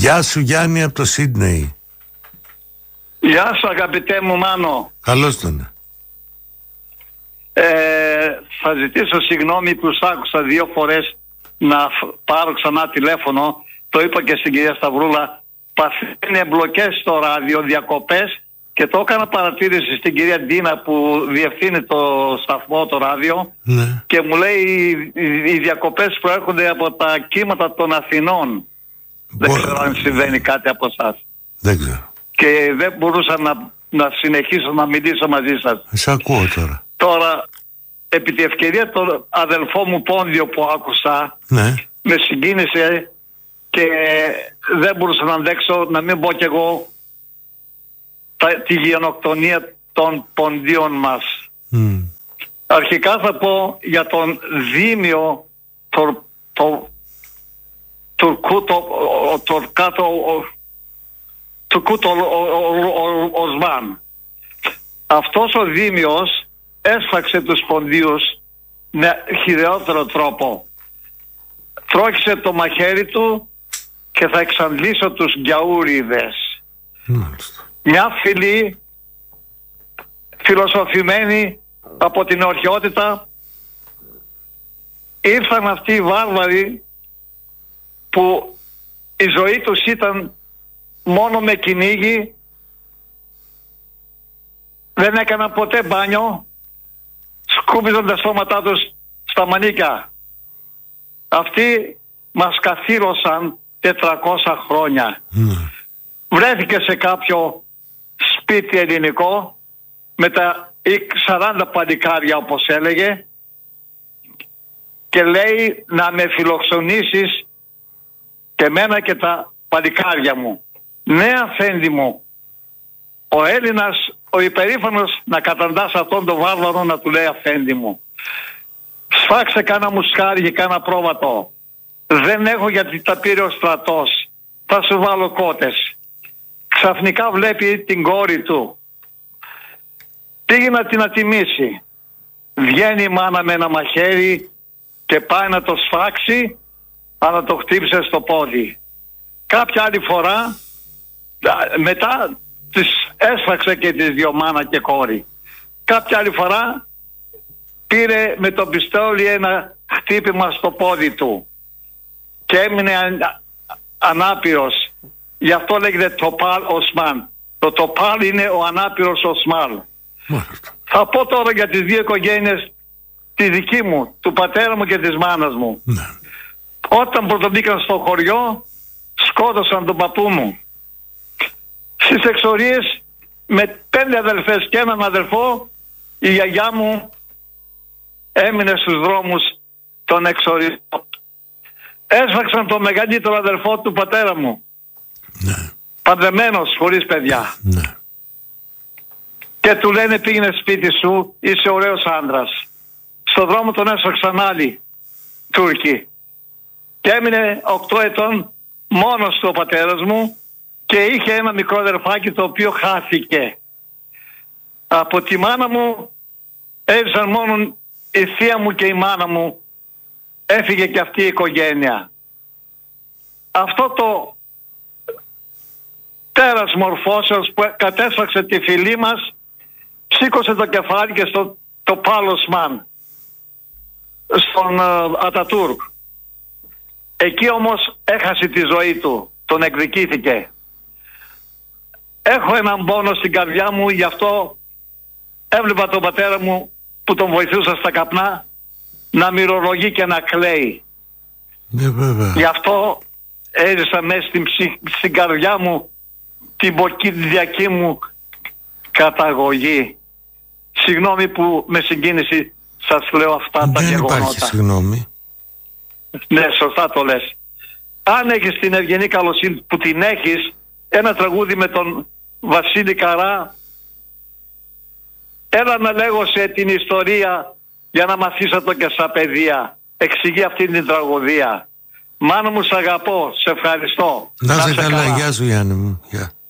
Γεια σου Γιάννη από το Σίδνεϊ. Γεια σου αγαπητέ μου Μάνο. Καλώς τον. Θα ζητήσω συγγνώμη που σ' άκουσα 2 φορές να πάρω ξανά τηλέφωνο. Το είπα και στην κυρία Σταυρούλα. Παθαίνει εμπλοκές στο ράδιο, διακοπές, και το έκανα παρατήρηση στην κυρία Ντίνα που διευθύνει το σταθμό, το ράδιο, Ναι. και μου λέει οι διακοπές προέρχονται από τα κύματα των Αθηνών. Δεν ξέρω αν συμβαίνει κάτι από εσάς. Δεν ξέρω. Και δεν μπορούσα να συνεχίσω να μιλήσω μαζί σας. Σε ακούω τώρα. Τώρα, επί τη ευκαιρία τον αδελφό μου Πόνδιο που άκουσα, Ναι. με συγκίνησε και δεν μπορούσα να αντέξω να μην πω κι εγώ τη γενοκτονία των ποντίων μας. Αρχικά θα πω για τον Δήμιο Τουρκούτο Οσμάν. Αυτός ο Δήμιος έσφαξε τους ποντίους με χειρότερο τρόπο. Τρώγησε το μαχαίρι του και θα εξαντλήσω τους γκιαούριδες. Μια φυλή φιλοσοφημένη από την ορχαιότητα, ήρθαν αυτοί οι βάρβαροι που η ζωή τους ήταν μόνο με κυνήγι, δεν έκαναν ποτέ μπάνιο, σκούπιζαν τα στόματά τους στα μανίκια. Αυτοί μας καθήλωσαν 400 χρόνια. Βρέθηκε σε κάποιο σπίτι ελληνικό με τα 40 παλικάρια όπως έλεγε, και λέει να με φιλοξενήσεις και μένα και τα παλικάρια μου. Ναι αφέντη μου, ο Έλληνας ο υπερήφανος να καταντάς αυτόν τον βάρβαρο να του λέει αφέντη μου. Σφάξε κάνα μουσκάρι και κάνα πρόβατο. Δεν έχω γιατί τα πήρε ο στρατός. Θα σου βάλω κότες. Ξαφνικά βλέπει την κόρη του. Πήγε να την ατιμήσει. Βγαίνει η μάνα με ένα μαχαίρι και πάει να το σφάξει, αλλά το χτύπησε στο πόδι. Κάποια άλλη φορά μετά τις έσφαξε και τις 2 μάνα και κόρη. Κάποια άλλη φορά πήρε με το πιστόλι ένα χτύπημα στο πόδι του και έμεινε ανάπηρος. Γι' αυτό λέγεται Τοπάλ Οσμάν. Το Τοπάλ είναι ο ανάπηρος Οσμάν. Θα πω τώρα για τις 2 οικογένειες, τη δική μου, του πατέρα μου και της μάνας μου. Όταν πρωτομπήκαν στο χωριό, σκότωσαν τον παππού μου. Στις εξορίες με 5 αδελφές και έναν αδελφό, η γιαγιά μου έμεινε στους δρόμους των εξορίων. Έσφαξαν τον μεγαλύτερο αδελφό του πατέρα μου. Παντρεμένος, χωρίς παιδιά. Και του λένε πήγαινε σπίτι σου, είσαι ωραίος άντρας. Στον δρόμο τον έσφαξαν άλλοι Τούρκοι. Και έμεινε 8 ετών μόνος του ο πατέρας μου και είχε ένα μικρό αδερφάκι το οποίο χάθηκε. Από τη μάνα μου έζησαν μόνο η θεία μου και η μάνα μου. Έφυγε και αυτή η οικογένεια. Αυτό το τέρας μορφώσεως που κατέσφαξε τη φυλή μας σήκωσε το κεφάλι και στο Τοπάλ Οσμάν, στον Ατατούρκ. Εκεί όμως έχασε τη ζωή του, τον εκδικήθηκε. Έχω έναν πόνο στην καρδιά μου, γι' αυτό έβλεπα τον πατέρα μου που τον βοηθούσα στα καπνά να μυρολογεί και να κλαίει. Γι' αυτό έζησα μέσα στην καρδιά μου την ποκίδιακή μου καταγωγή. Συγγνώμη που με συγκίνηση σας λέω αυτά τα γεγονότα. Δεν υπάρχει συγγνώμη. Ναι, σωστά το λες. Αν έχεις την ευγενή καλοσύνη που την έχεις, ένα τραγούδι με τον Βασίλη Καρά, έλα να λέγω σε την ιστορία για να μαθήσω το και στα παιδεία. Εξηγεί αυτή την τραγωδία. Μάνα μου, σ' αγαπώ, σε ευχαριστώ. Να σε καλά, γεια σου Γιάννη μου. Γεια.